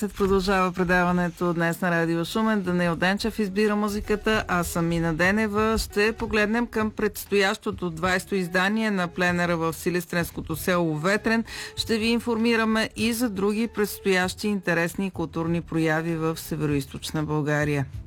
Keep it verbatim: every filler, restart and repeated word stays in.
Продължава предаването днес на Радио Шумен. Даниил Денчев избира музиката, аз съм Мина Денева. Ще погледнем към предстоящото двайсето издание на пленера в Силистренското село Ветрен. Ще ви информираме и за други предстоящи интересни културни прояви в Североизточна България.